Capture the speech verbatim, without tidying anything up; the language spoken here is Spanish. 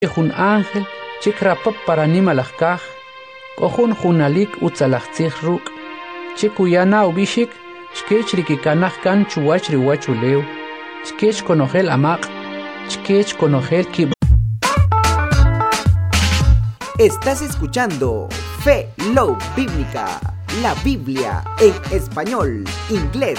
Jun ángel, chikrapap para nimalajkaj, kohun junalik utzalajtzij ruk, chikuyana ubishik, chkech rikikanaj kan chuwach riwachuleu, chkech konojel amaq, chkech konojel kib. Estás escuchando Fe Love Bíblica, la Biblia en español, inglés